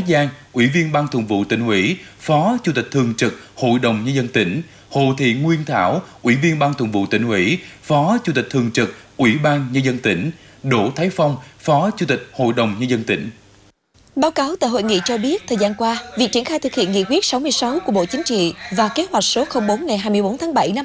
Giang, Ủy viên Ban Thường vụ Tỉnh ủy, Phó Chủ tịch Thường trực Hội đồng Nhân dân tỉnh, Hồ Thị Nguyên Thảo, Ủy viên Ban Thường vụ Tỉnh ủy, Phó Chủ tịch Thường trực Ủy ban Nhân dân tỉnh, Đỗ Thái Phong, Phó Chủ tịch Hội đồng Nhân dân tỉnh. Báo cáo tại hội nghị cho biết, thời gian qua, việc triển khai thực hiện nghị quyết 66 của Bộ Chính trị và kế hoạch số 04 ngày 24 tháng 7 năm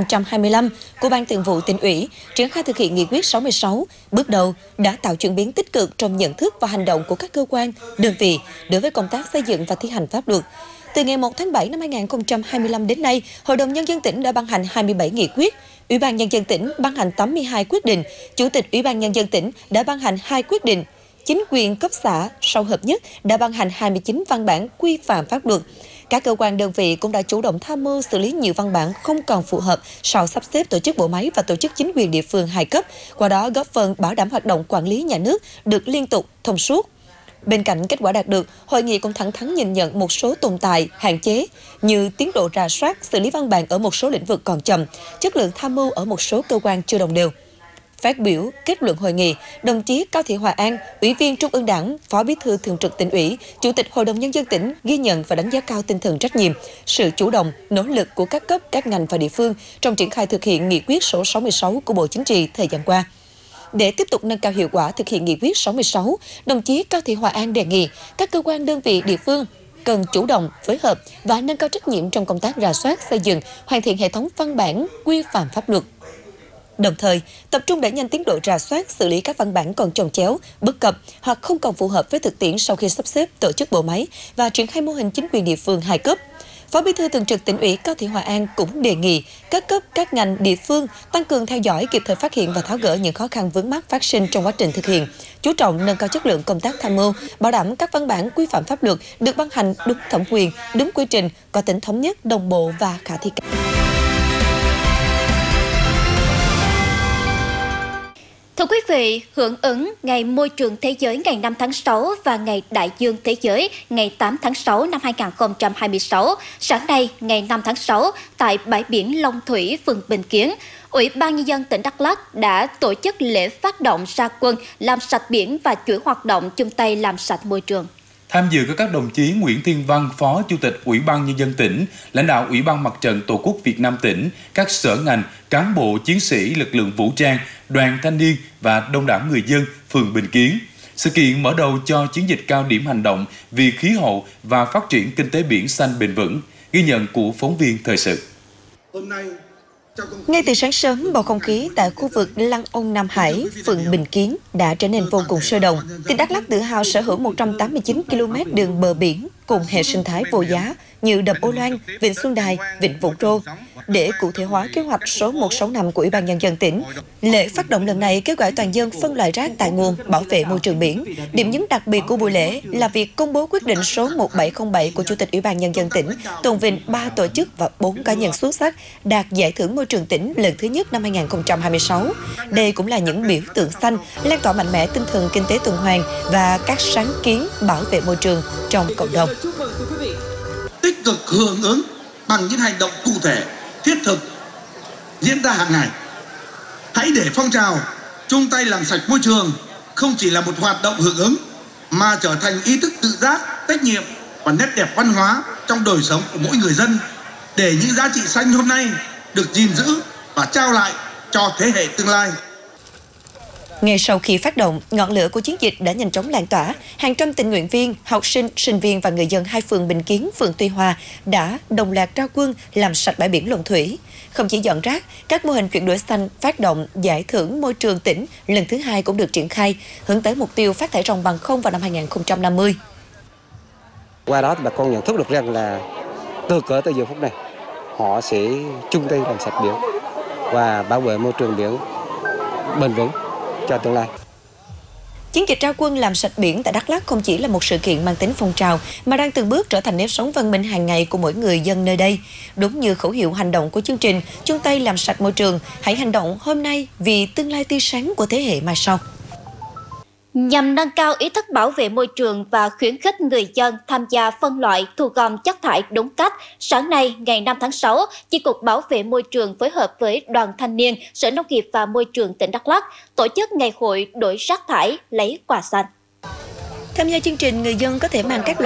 2025 của Ban Thường vụ Tỉnh ủy triển khai thực hiện nghị quyết 66, bước đầu đã tạo chuyển biến tích cực trong nhận thức và hành động của các cơ quan, đơn vị đối với công tác xây dựng và thi hành pháp luật. Từ ngày 1 tháng 7 năm 2025 đến nay, Hội đồng Nhân dân tỉnh đã ban hành 27 nghị quyết, Ủy ban Nhân dân tỉnh ban hành 82 quyết định, Chủ tịch Ủy ban Nhân dân tỉnh đã ban hành 2 quyết định, chính quyền cấp xã sau hợp nhất đã ban hành 29 văn bản quy phạm pháp luật. Các cơ quan đơn vị cũng đã chủ động tham mưu xử lý nhiều văn bản không còn phù hợp sau sắp xếp tổ chức bộ máy và tổ chức chính quyền địa phương hai cấp, qua đó góp phần bảo đảm hoạt động quản lý nhà nước được liên tục, thông suốt. Bên cạnh kết quả đạt được, hội nghị cũng thẳng thắn nhìn nhận một số tồn tại, hạn chế như tiến độ rà soát, xử lý văn bản ở một số lĩnh vực còn chậm, chất lượng tham mưu ở một số cơ quan chưa đồng đều. Phát biểu kết luận hội nghị, đồng chí Cao Thị Hòa An, Ủy viên Trung ương Đảng, Phó Bí thư Thường trực Tỉnh ủy, Chủ tịch Hội đồng Nhân dân tỉnh ghi nhận và đánh giá cao tinh thần trách nhiệm, sự chủ động, nỗ lực của các cấp, các ngành và địa phương trong triển khai thực hiện nghị quyết số 66 của Bộ Chính trị thời gian qua. Để tiếp tục nâng cao hiệu quả thực hiện nghị quyết 66, đồng chí Cao Thị Hòa An đề nghị các cơ quan đơn vị địa phương cần chủ động, phối hợp và nâng cao trách nhiệm trong công tác rà soát, xây dựng, hoàn thiện hệ thống văn bản, quy phạm pháp luật. Đồng thời, tập trung đẩy nhanh tiến độ rà soát, xử lý các văn bản còn chồng chéo, bất cập hoặc không còn phù hợp với thực tiễn sau khi sắp xếp tổ chức bộ máy và triển khai mô hình chính quyền địa phương hai cấp. Phó Bí thư Thường trực Tỉnh ủy Cao Thị Hòa An cũng đề nghị các cấp, các ngành, địa phương tăng cường theo dõi, kịp thời phát hiện và tháo gỡ những khó khăn vướng mắc phát sinh trong quá trình thực hiện, chú trọng nâng cao chất lượng công tác tham mưu, bảo đảm các văn bản quy phạm pháp luật được ban hành đúng thẩm quyền, đúng quy trình, có tính thống nhất, đồng bộ và khả thi cao. Thưa quý vị, hưởng ứng Ngày Môi trường Thế giới ngày 5 tháng 6 và Ngày Đại dương Thế giới ngày 8 tháng 6 năm 2026, sáng nay ngày 5 tháng 6 tại bãi biển Long Thủy, phường Bình Kiến, Ủy ban Nhân dân tỉnh Đắk Lắk đã tổ chức lễ phát động ra quân làm sạch biển và chuỗi hoạt động chung tay làm sạch môi trường. Tham dự có các đồng chí Nguyễn Thiên Văn, Phó Chủ tịch Ủy ban Nhân dân tỉnh, lãnh đạo Ủy ban Mặt trận Tổ quốc Việt Nam tỉnh, các sở ngành, cán bộ, chiến sĩ, lực lượng vũ trang, đoàn thanh niên và đông đảo người dân phường Bình Kiến. Sự kiện mở đầu cho chiến dịch cao điểm hành động vì khí hậu và phát triển kinh tế biển xanh bền vững, ghi nhận của phóng viên thời sự. Ngay từ sáng sớm, bầu không khí tại khu vực Lăng Ông Nam Hải, phường Bình Kiến đã trở nên vô cùng sôi động. Tỉnh Đắk Lắk tự hào sở hữu 189 km đường bờ biển cùng hệ sinh thái vô giá như đầm Ô Loan, vịnh Xuân Đài, vịnh Vũng Rô. Để cụ thể hóa kế hoạch số 165 của Ủy ban Nhân dân tỉnh, lễ phát động lần này kêu gọi toàn dân phân loại rác tại nguồn, bảo vệ môi trường biển. Điểm nhấn đặc biệt của buổi lễ là việc công bố quyết định số 1707 của Chủ tịch Ủy ban Nhân dân tỉnh, tôn vinh 3 tổ chức và 4 cá nhân xuất sắc đạt giải thưởng môi trường tỉnh lần thứ nhất năm 2026. Đây cũng là những biểu tượng xanh, lan tỏa mạnh mẽ tinh thần kinh tế tuần hoàn và các sáng kiến bảo vệ môi trường trong cộng đồng. Tích cực hưởng ứng bằng những hành động cụ thể, thiết thực diễn ra hàng ngày. Hãy để phong trào chung tay làm sạch môi trường không chỉ là một hoạt động hưởng ứng mà trở thành ý thức tự giác, trách nhiệm và nét đẹp văn hóa trong đời sống của mỗi người dân, để những giá trị xanh hôm nay được gìn giữ và trao lại cho thế hệ tương lai. Ngay sau khi phát động, ngọn lửa của chiến dịch đã nhanh chóng lan tỏa. Hàng trăm tình nguyện viên, học sinh, sinh viên và người dân hai phường Bình Kiến, phường Tuy Hòa đã đồng loạt ra quân làm sạch bãi biển Long Thủy. Không chỉ dọn rác, các mô hình chuyển đổi xanh phát động giải thưởng môi trường tỉnh lần thứ 2 cũng được triển khai, hướng tới mục tiêu phát thải ròng bằng không vào năm 2050. Qua đó thì bà con nhận thức được rằng là từ cỡ tới giờ phút này, họ sẽ chung tay làm sạch biển và bảo vệ môi trường biển bền vững cho tương lai. Chiến dịch ra quân làm sạch biển tại Đắk Lắk không chỉ là một sự kiện mang tính phong trào mà đang từng bước trở thành nếp sống văn minh hàng ngày của mỗi người dân nơi đây. Đúng như khẩu hiệu hành động của chương trình chung tay làm sạch môi trường, hãy hành động hôm nay vì tương lai tươi sáng của thế hệ mai sau. Nhằm nâng cao ý thức bảo vệ môi trường và khuyến khích người dân tham gia phân loại, thu gom chất thải đúng cách, sáng nay ngày 5 tháng 6, Chi cục Bảo vệ môi trường phối hợp với Đoàn Thanh niên, Sở Nông nghiệp và Môi trường tỉnh Đắk Lắk tổ chức ngày hội đổi rác thải lấy quà xanh. Tham gia chương trình, người dân có thể mang các loại